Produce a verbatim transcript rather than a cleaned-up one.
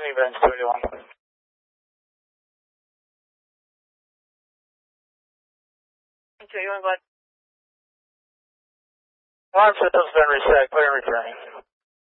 events two eighty-one. two eighty-one, go ahead. Alarm system's been reset, clear and returning.